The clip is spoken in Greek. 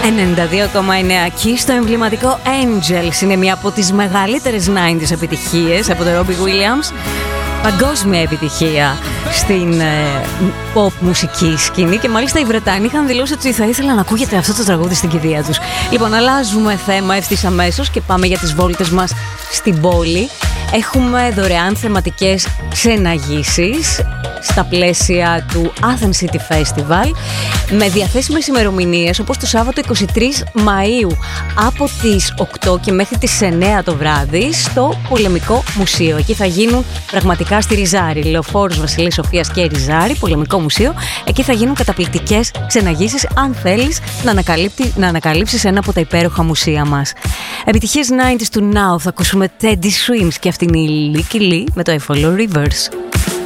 92,9 και στο εμβληματικό Angels είναι μία από τις μεγαλύτερες 90s επιτυχίες από τον Robbie Williams. Παγκόσμια επιτυχία στην pop μουσική σκηνή και μάλιστα οι Βρετανοί είχαν δηλώσει ότι θα ήθελαν να ακούγεται αυτό το τραγούδι στην κηδεία τους. Λοιπόν, αλλάζουμε θέμα ευθύς αμέσως και πάμε για τις βόλτες μας στην πόλη. Έχουμε δωρεάν θεματικές ξεναγήσεις στα πλαίσια του Athens City Festival με διαθέσιμες ημερομηνίες όπως το Σάββατο 23 Μαΐου από τις 8 και μέχρι τις 9 το βράδυ στο Πολεμικό Μουσείο. Εκεί θα γίνουν πραγματικά στη Ριζάρη, Λεωφόρος Βασιλής Σοφίας και Ριζάρη, Πολεμικό Μουσείο. Εκεί θα γίνουν καταπληκτικές ξεναγήσεις αν θέλεις να ανακαλύψεις ένα από τα υπέροχα μουσεία μας. Επιτυχίες 90s του Now, θα ακούσουμε Teddy Swims και αυτή είναι η Licky Lee με το I Follow Rivers.